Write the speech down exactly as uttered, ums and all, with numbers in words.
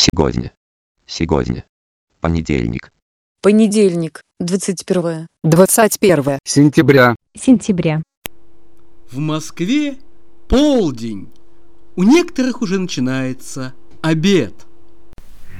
Сегодня. Сегодня. Понедельник. Понедельник, двадцать первое. двадцать первое сентября. Сентября. В Москве полдень. У некоторых уже начинается обед.